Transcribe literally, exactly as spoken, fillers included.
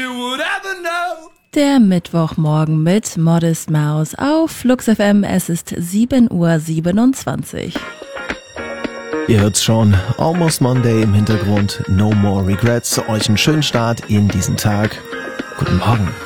you would ever know. Der Mittwochmorgen mit Modest Mouse auf Flux F M. Es ist sieben Uhr siebenundzwanzig. Ihr hört's schon, Almost Monday im Hintergrund, No More Regrets. Euch einen schönen Start in diesen Tag. Guten Morgen.